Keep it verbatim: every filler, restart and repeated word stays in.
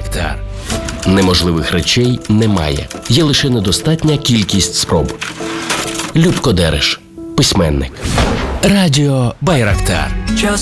Байрактар. Неможливих речей немає. Є лише недостатня кількість спроб. Любко Дереш. Письменник. Радіо Байрактар. Час